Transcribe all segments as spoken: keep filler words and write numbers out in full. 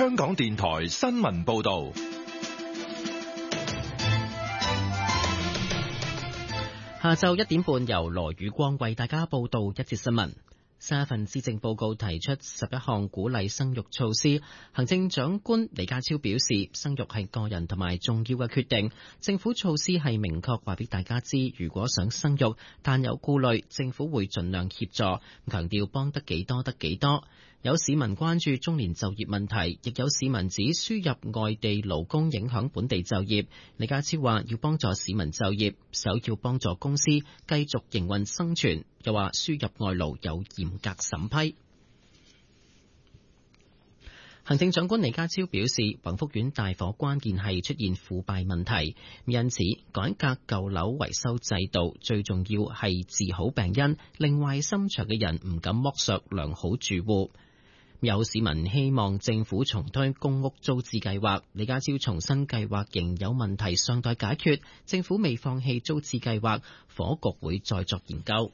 香港電台新聞報道。 下晝一點半，由羅宇光為大家報道一節新聞。新一份施政報告提出十一項鼓勵生育措施。行政長官李家超表示，生育係個人同埋重要嘅決定，政府措施係明確話俾大家知，如果想生育但有顧慮，政府會盡量協助，強調幫得幾多得幾多。有市民關注中年就業問題，亦有市民指輸入外地勞工影響本地就業。李家超話要幫助市民就業，首要幫助公司繼續營運生存。又話輸入外勞有嚴格審批。行政長官李家超表示，宏福苑大火關鍵係出現腐敗問題，因此改革舊樓維修制度，最重要係治好病因，令壞心腸嘅人唔敢剝削良好住戶。有市民希望政府重推公屋租置計劃，李家超重申計劃仍有問題尚待解決，政府未放棄租置計劃，房屋局會再作研究。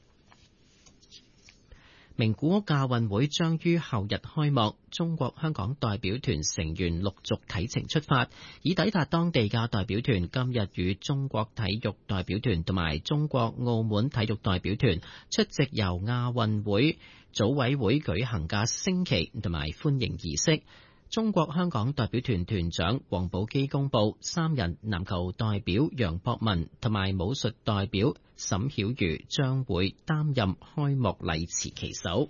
名古屋亞運會將於後日開幕，中國香港代表團成員陸續啟程出發，已抵達當地嘅代表團今日與中國體育代表團同埋中國澳門體育代表團出席由亞運會組委會舉行嘅升旗同埋歡迎儀式。中國香港代表團團長黃寶基公布，三人籃球代表楊博文同埋武術代表沈曉瑜將會擔任開幕禮持旗手。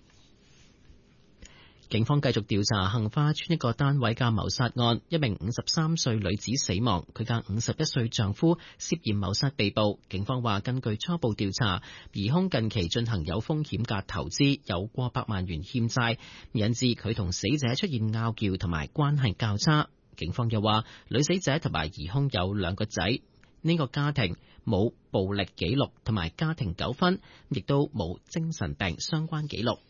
警方繼續調查杏花邨一個單位嘅謀殺案，一名五十三歲女子死亡，佢嘅五十一歲丈夫涉嫌謀殺被捕。警方話，根據初步調查，疑兇近期進行有風險嘅投資，有過百萬元欠債，引致佢同死者出現拗撬同埋關係較差。警方又話，女死者同埋疑兇有兩個仔，呢個家庭冇暴力記錄同埋家庭糾紛，亦都冇精神病相關記錄。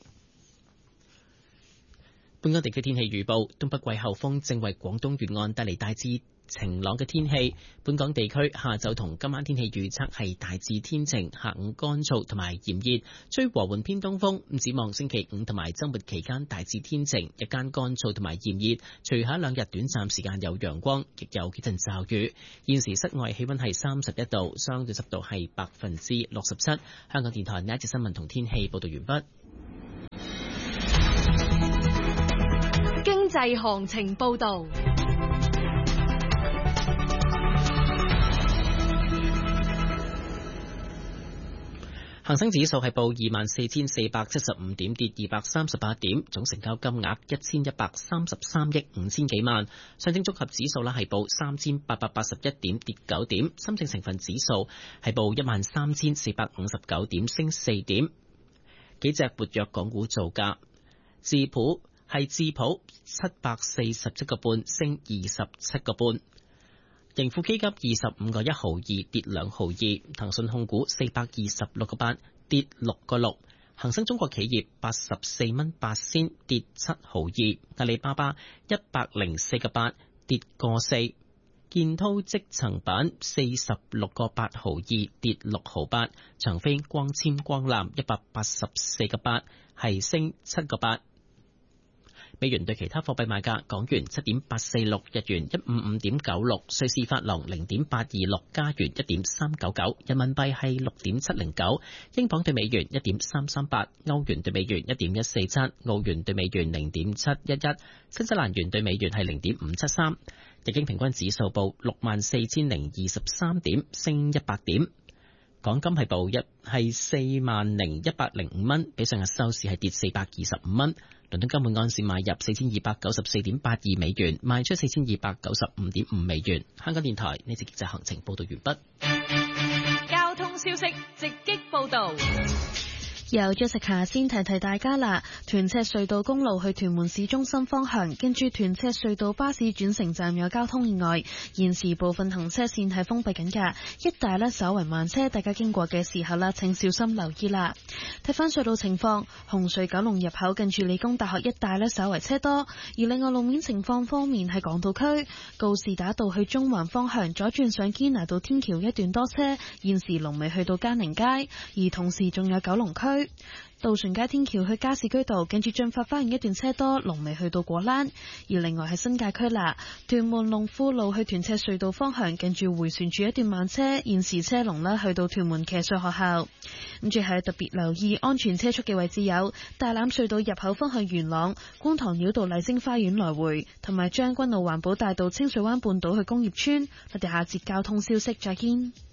本港地區天氣預報，東北季候風正為廣東沿岸帶嚟大致晴朗嘅天氣。本港地區下晝同今晚天氣預測係大致天晴，下午乾燥同埋炎熱，吹和緩偏東風。咁展望星期五同埋週末期間大致天晴，日間乾燥同埋炎熱，隨後兩日短暫時間有陽光，亦有幾陣驟雨。現時室外氣溫係三十一度，相對濕度係百分之六十七。香港電台呢一節新聞同天氣報道完畢。 經濟行情報道。 恒生指數係報二萬四千四百七十五點，跌二百三十八點，總成交金額一千一百三十三億五千幾萬。上證綜合指數呢係報三千八百八十一點，跌九點。深證成分指數係報一萬三千四百五十九點，升四點。幾隻活躍港股造價，智普係智普七百四十七個半，升二十七個半。盈富基金二十五個一毫二，跌兩毫二。騰訊控股四百二十六個八，跌六個六。恒生中國企業八十四蚊八仙，跌七毫二。阿里巴巴一百零四個八，跌個四。建滔積層板四十六個八毫二，跌六毫八。長飛光纖光纜一百八十四個八，係升七個八。美元對其他貨幣賣價：港元七點八四六，日元一五五點九六，瑞士法郎零點八二六，加元一點三九九，人民幣係六點七零九，英鎊對美元一點三三八，歐元對美元一點一四七，澳元對美元零點七一一，新西蘭元對美元係零點五七三。日經平均指數報六萬四千零二十三點，升一百點。港金係報一係四萬零一百零五蚊，比上日收市係跌四百二十五蚊。倫敦金每盎司買入四千二百九十四點八二美元，賣出四千二百九十五點五美元。香港電台呢節經濟行情報道完畢。交通消息直擊報道。 由 Jessica 先提提大家啦，屯赤隧道公路去屯門市中心方向，跟住屯赤隧道巴士轉乘站有交通意外，現時部分行車線係封閉緊㗎，一帶呢稍為慢車，大家經過嘅時候啦，請小心留意啦。睇翻隧道情況，紅隧九龍入口近住理工大學一帶呢稍為車多，而另外路面情況方面係港島區告士打道去中環方向左轉上堅拿道天橋一段多車，現時龍尾去到嘉寧街，而同時仲有九龍區渡船街天橋去加士居道，近住駿發花園一段車多，龍尾去到果欄。而另外喺新界區啦，屯門龍富路去屯赤隧道方向，近住迴旋處一段慢車，現時車龍啦去到屯門騎術學校。咁最後特別留意安全車速嘅位置有大欖隧道入口方向元朗、觀塘繞道麗晶花園來回，同埋將軍澳環保大道清水灣半島去工業村。我哋下節交通消息再見。